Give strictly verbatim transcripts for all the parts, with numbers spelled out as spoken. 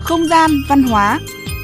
Không gian văn hóa.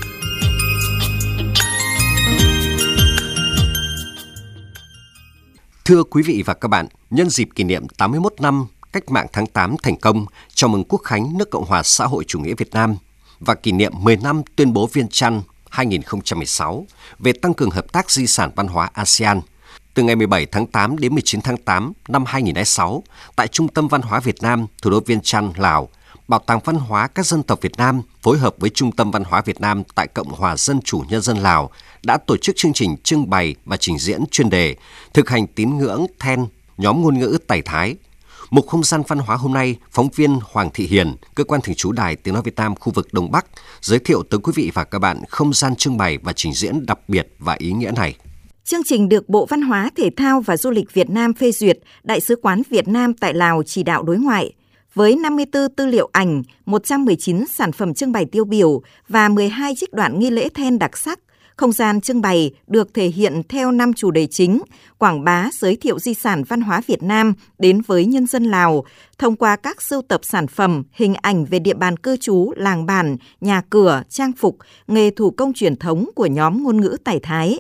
Thưa quý vị và các bạn, nhân dịp kỷ niệm tám mươi mốt năm Cách mạng tháng tám thành công, chào mừng Quốc khánh nước Cộng hòa xã hội chủ nghĩa Việt Nam và kỷ niệm mười năm tuyên bố Viêng Chăn hai nghìn không trăm mười sáu về tăng cường hợp tác di sản văn hóa a sê an. Từ ngày mười bảy tháng tám đến mười chín tháng tám năm hai nghìn không trăm lẻ sáu, tại Trung tâm Văn hóa Việt Nam, thủ đô Viêng Chăn, Lào, Bảo tàng Văn hóa các dân tộc Việt Nam phối hợp với Trung tâm Văn hóa Việt Nam tại Cộng hòa Dân chủ Nhân dân Lào đã tổ chức chương trình trưng bày và trình diễn chuyên đề thực hành tín ngưỡng then, nhóm ngôn ngữ Tày Thái. Mục không gian văn hóa hôm nay, phóng viên Hoàng Thị Hiền, cơ quan thường trú Đài Tiếng nói Việt Nam khu vực Đông Bắc, giới thiệu tới quý vị và các bạn không gian trưng bày và trình diễn đặc biệt và ý nghĩa này. Chương trình được Bộ Văn hóa, Thể thao và Du lịch Việt Nam phê duyệt, Đại sứ quán Việt Nam tại Lào chỉ đạo đối ngoại. Với năm mươi tư tư liệu ảnh, một trăm mười chín sản phẩm trưng bày tiêu biểu và mười hai trích đoạn nghi lễ then đặc sắc, không gian trưng bày được thể hiện theo năm chủ đề chính: quảng bá, giới thiệu di sản văn hóa Việt Nam đến với nhân dân Lào thông qua các sưu tập sản phẩm, hình ảnh về địa bàn cư trú, làng bản, nhà cửa, trang phục, nghề thủ công truyền thống của nhóm ngôn ngữ Tày Thái.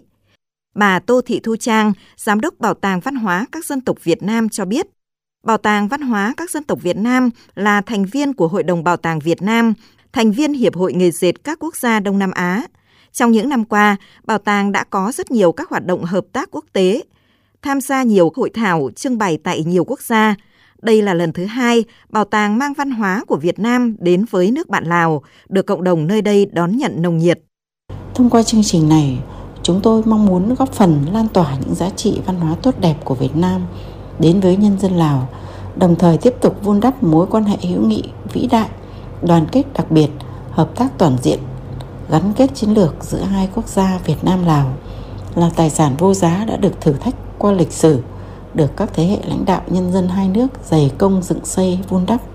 Bà Tô Thị Thu Trang, Giám đốc Bảo tàng Văn hóa các dân tộc Việt Nam cho biết, Bảo tàng Văn hóa các dân tộc Việt Nam là thành viên của Hội đồng Bảo tàng Việt Nam, thành viên Hiệp hội Nghề dệt các quốc gia Đông Nam Á. Trong những năm qua, bảo tàng đã có rất nhiều các hoạt động hợp tác quốc tế, tham gia nhiều hội thảo trưng bày tại nhiều quốc gia. Đây là lần thứ hai bảo tàng mang văn hóa của Việt Nam đến với nước bạn Lào, được cộng đồng nơi đây đón nhận nồng nhiệt. Thông qua chương trình này, chúng tôi mong muốn góp phần lan tỏa những giá trị văn hóa tốt đẹp của Việt Nam đến với nhân dân Lào, đồng thời tiếp tục vun đắp mối quan hệ hữu nghị vĩ đại, đoàn kết đặc biệt, hợp tác toàn diện, gắn kết chiến lược giữa hai quốc gia Việt Nam-Lào là tài sản vô giá đã được thử thách qua lịch sử, được các thế hệ lãnh đạo nhân dân hai nước dày công dựng xây vun đắp.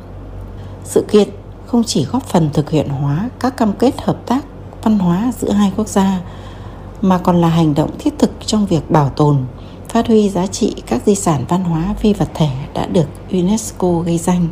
Sự kiện không chỉ góp phần thực hiện hóa các cam kết hợp tác văn hóa giữa hai quốc gia, mà còn là hành động thiết thực trong việc bảo tồn, phát huy giá trị các di sản văn hóa phi vật thể đã được UNESCO ghi danh.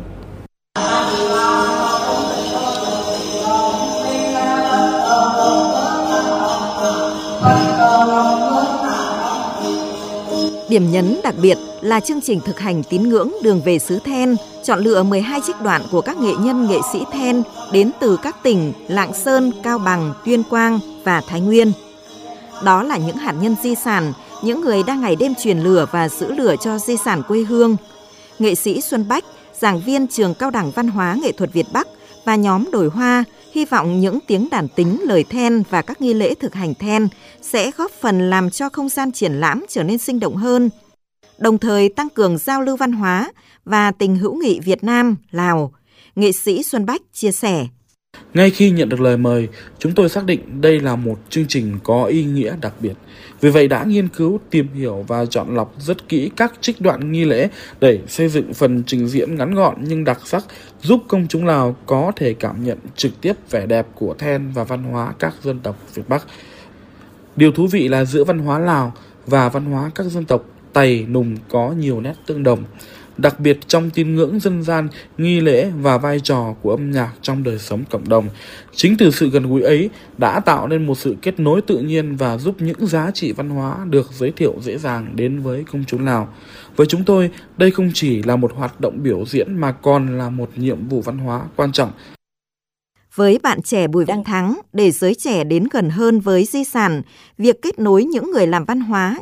Điểm nhấn đặc biệt là chương trình thực hành tín ngưỡng đường về xứ then, chọn lựa mười hai trích đoạn của các nghệ nhân nghệ sĩ then đến từ các tỉnh Lạng Sơn, Cao Bằng, Tuyên Quang và Thái Nguyên. Đó là những hạt nhân di sản, những người đang ngày đêm truyền lửa và giữ lửa cho di sản quê hương. Nghệ sĩ Xuân Bách, giảng viên Trường Cao đẳng Văn hóa Nghệ thuật Việt Bắc và nhóm Đồi Hoa hy vọng những tiếng đàn tính, lời then và các nghi lễ thực hành then sẽ góp phần làm cho không gian triển lãm trở nên sinh động hơn, đồng thời tăng cường giao lưu văn hóa và tình hữu nghị Việt Nam-Lào. Nghệ sĩ Xuân Bách chia sẻ. Ngay khi nhận được lời mời, chúng tôi xác định đây là một chương trình có ý nghĩa đặc biệt. Vì vậy đã nghiên cứu, tìm hiểu và chọn lọc rất kỹ các trích đoạn nghi lễ để xây dựng phần trình diễn ngắn gọn nhưng đặc sắc, giúp công chúng Lào có thể cảm nhận trực tiếp vẻ đẹp của then và văn hóa các dân tộc Việt Bắc. Điều thú vị là giữa văn hóa Lào và văn hóa các dân tộc Tày, Nùng có nhiều nét tương đồng, đặc biệt trong tín ngưỡng dân gian, nghi lễ và vai trò của âm nhạc trong đời sống cộng đồng. Chính từ sự gần gũi ấy đã tạo nên một sự kết nối tự nhiên và giúp những giá trị văn hóa được giới thiệu dễ dàng đến với công chúng Lào. Với chúng tôi, đây không chỉ là một hoạt động biểu diễn mà còn là một nhiệm vụ văn hóa quan trọng. Với bạn trẻ Bùi Đăng Thắng, để giới trẻ đến gần hơn với di sản, việc kết nối những người làm văn hóa